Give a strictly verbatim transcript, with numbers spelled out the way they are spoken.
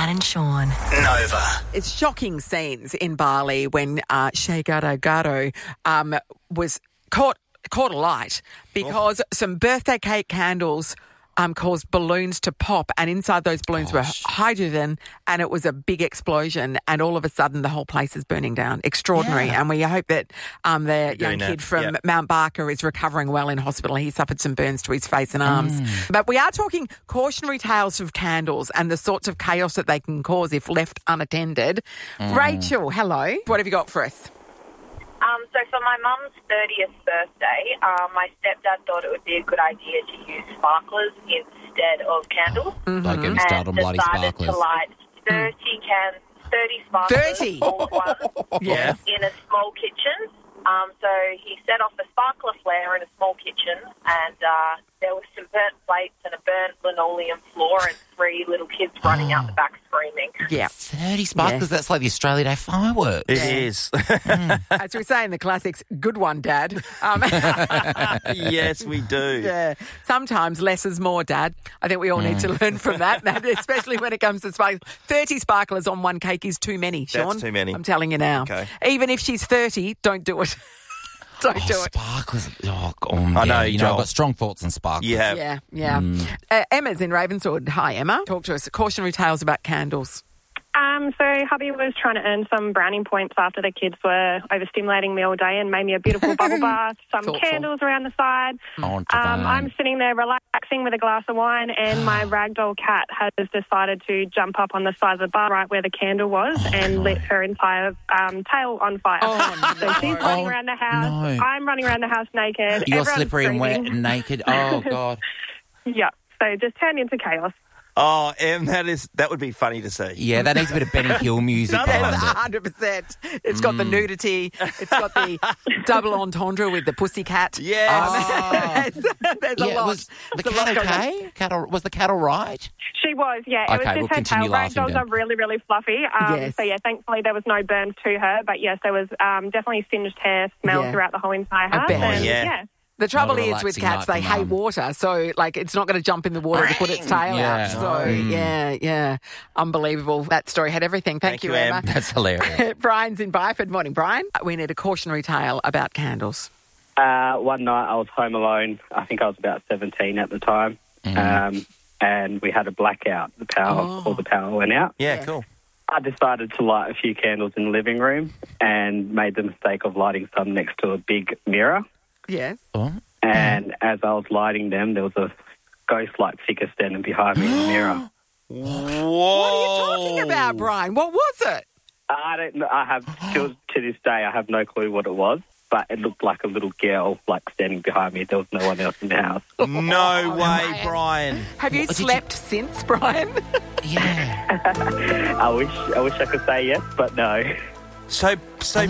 and Sean. Nova. It's shocking scenes in Bali when uh, Che Garo Garo um, was caught caught alight because some birthday cake candles um, caused balloons to pop, and inside those balloons Gosh. were hydrogen, and it was a big explosion, and all of a sudden the whole place is burning down. Extraordinary. Yeah. And we hope that um, the Doing young that. kid from Yep. Mount Barker is recovering well in hospital. He suffered some burns to his face and arms. Mm. But we are talking cautionary tales of candles and the sorts of chaos that they can cause if left unattended. Mm. Rachel, hello. What have you got for us? Um, so for my mum's thirtieth birthday, um, my stepdad thought it would be a good idea to use sparklers instead of candles. Like getting And started on bloody decided sparklers. to light thirty can, thirty sparklers thirty? all at once Yes. in a small kitchen. Um, so he set off a sparkler flare in a small kitchen, and uh, there was some burnt plates and a burnt linoleum floor and three little kids running out the back screaming. Yeah. thirty sparklers, Yes. that's like the Australia Day fireworks. It is. As we say in the classics, good one, Dad. Um, Yes, we do. yeah. Sometimes less is more, Dad. I think we all need to learn from that, that, especially when it comes to sparklers. thirty sparklers on one cake is too many, Sean. too many. I'm telling you now. Okay. Even if she's thirty, don't do it. Don't Oh, do it. sparklers. Oh, God, I know, yeah, you know, Joel. I've got strong thoughts on sparklers. You have. Yeah, yeah. Uh, Emma's in Ravenswood. Hi, Emma. Talk to us. Cautionary tales about candles. Um, so hubby was trying to earn some brownie points after the kids were overstimulating me all day and made me a beautiful bubble bath, some Thoughtful. candles around the side. On to Um, that. I'm sitting there relaxing with a glass of wine, and my ragdoll cat has decided to jump up on the side of the bar right where the candle was and lit her entire um, tail on fire. Oh, so she's running Oh, around the house. no. I'm running around the house naked. You're Everyone's slippery and wet screaming. and naked. Oh, God. Yeah, so it just turned into chaos. Oh, Em, that is that would be funny to see. Yeah, that needs a bit of Benny Hill music Does it? behind Yes, it. one hundred percent. It's got the nudity. It's got the double entendre with the pussycat. Yes. Um, there's, there's a Yeah, lot. was the There's a lot cat going on. okay? Cat all, was the cat all right? She was, yeah. It Okay, was we'll just her continue tail. laughing Ragdolls then. are really, really fluffy. Um, Yes. So, yeah, thankfully there was no burns to her. But, yes, there was um, definitely singed hair smell Yeah. throughout the whole entire I house. bet. And, Oh, yeah. yeah. The trouble Not a is with relaxing cats, night they for hate Mum. water, so like it's not going to jump in the water to put its tail Yeah. out. So Mm. yeah, yeah, unbelievable. That story had everything. Thank, Thank you, you, Em. Emma. That's hilarious. Brian's in Byford. Morning, Brian. We need a cautionary tale about candles. Uh, one night I was home alone. I think I was about seventeen at the time. Um, and we had a blackout. The power, Oh. all the power went out. Yeah, Yeah. cool. I decided to light a few candles in the living room and made the mistake of lighting some next to a big mirror. Yes. Oh. And as I was lighting them, there was a ghost-like figure standing behind me in the mirror. Whoa. What are you talking about, Brian? What was it? I don't know. I have, still to this day, I have no clue what it was. But it looked like a little girl, like, standing behind me. There was no one else in the house. No Oh, way, Brian. Brian. Have you What did you- slept since, Brian? Yeah. I wish, I wish I could say yes, but no. So, so